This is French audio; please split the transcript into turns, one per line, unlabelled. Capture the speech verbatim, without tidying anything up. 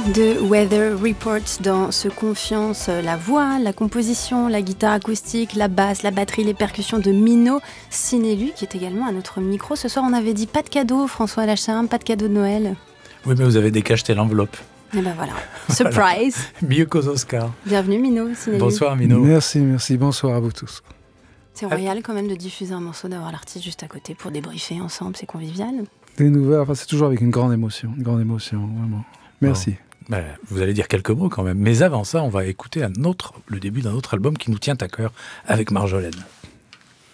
de Weather Report dans ce Confiance, la voix, la composition, la guitare acoustique, la basse, la batterie, les percussions de Mino Sinelu qui est également à notre micro. Ce soir on avait dit pas de cadeau, François Lacharme, pas de cadeau de Noël.
Oui, mais vous avez décacheté l'enveloppe.
Et ben voilà, surprise.
Voilà. Mieux qu'aux Oscars.
Bienvenue Mino Sinelu.
Bonsoir Mino.
Merci, merci, bonsoir à vous tous.
C'est royal quand même de diffuser un morceau, d'avoir l'artiste juste à côté pour débriefer ensemble, c'est convivial.
Des nouvelles, enfin, c'est toujours avec une grande émotion, une grande émotion, vraiment. Merci.
Bon. Ben, vous allez dire quelques mots quand même, mais avant ça, on va écouter un autre, le début d'un autre album qui nous tient à cœur avec Marjolaine.